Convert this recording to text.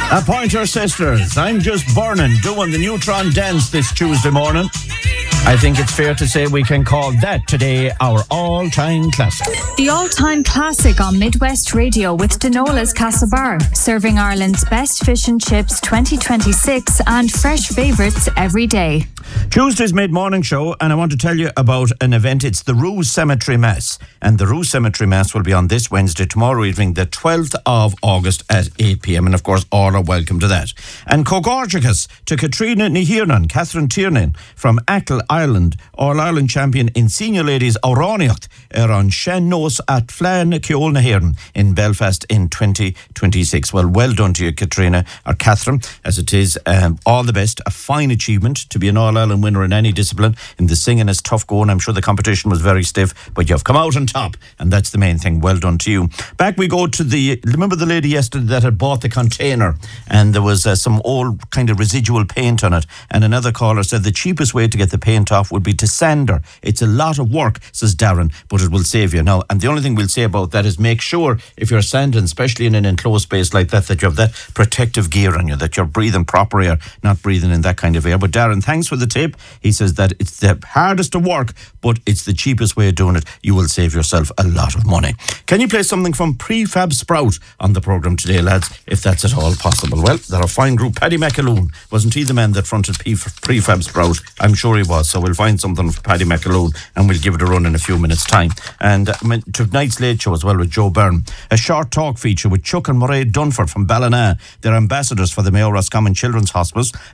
Pointer Sisters, I'm just burning, doing the Neutron dance this Tuesday morning. I think it's fair to say we can call that today our all-time classic. The all-time classic on Midwest Radio with Denola's Castlebar, serving Ireland's best fish and chips 2026 and fresh favourites every day. Tuesday's mid-morning show, and I want to tell you about an event. It's the Rue Cemetery Mass, and the Rue Cemetery Mass will be on this Wednesday, tomorrow evening, the 12th of August at 8 p.m, and of course all are welcome to that. And Cogorgicus to Katrina Nihirnan, Catherine Tiernan from Achill, Ireland, All-Ireland champion in senior ladies Oraniacht on Shen Nos at Flan Ceol Nahiran in Belfast in 2026. Well done to you, Katrina, or Catherine, as it is. All the best. A fine achievement to be an All-Ireland winner in any discipline. In the singing is tough going. I'm sure the competition was very stiff, but you've come out on top, and that's the main thing. Well done to you. Back we go to remember the lady yesterday that had bought the container, and there was some old kind of residual paint on it, and another caller said the cheapest way to get the paint off would be to sand her. It's a lot of work, says Darren, but it will save you. Now, and the only thing we'll say about that is make sure if you're sanding, especially in an enclosed space like that, that you have that protective gear on you, that you're breathing proper air, not breathing in that kind of air. But Darren, thanks for the tip. He says that it's the hardest of work, but it's the cheapest way of doing it. You will save yourself a lot of money. Can you play something from Prefab Sprout on the programme today, lads, if that's at all possible? Well, they're a fine group. Paddy McAloon, wasn't he the man that fronted Prefab Sprout? I'm sure he was. So we'll find something for Paddy McAloon and we'll give it a run in a few minutes' time. And tonight's Late Show as well with Joe Byrne. A short talk feature with Chuck and Mairead Dunford from Ballina. They're ambassadors for the Mayo Roscommon Children's Hospice.